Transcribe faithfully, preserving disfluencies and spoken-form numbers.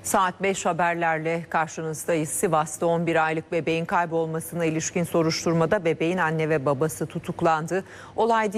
Saat beş haberlerle karşınızdayız. Sivas'ta on bir aylık bebeğin kaybolmasına ilişkin soruşturmada bebeğin anne ve babası tutuklandı. Olay